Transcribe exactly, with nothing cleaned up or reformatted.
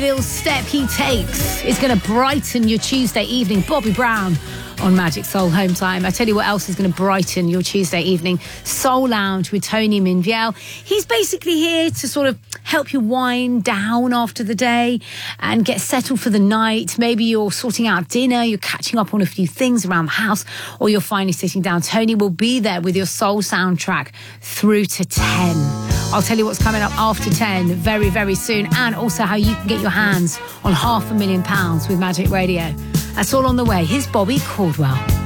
Little step he takes is going to brighten your Tuesday evening. Bobby Brown on Magic Soul Home Time. I tell you what else is going to brighten your Tuesday evening. Soul Lounge with Tony Minviel. He's basically here to sort of help you wind down after the day and get settled for the night. Maybe you're sorting out dinner, you're catching up on a few things around the house, or you're finally sitting down. Tony will be there with your soul soundtrack through to ten. I'll tell you what's coming up after ten very, very soon, and also how you can get your hands on half a million pounds with Magic Radio. That's all on the way. Here's Bobby Caldwell.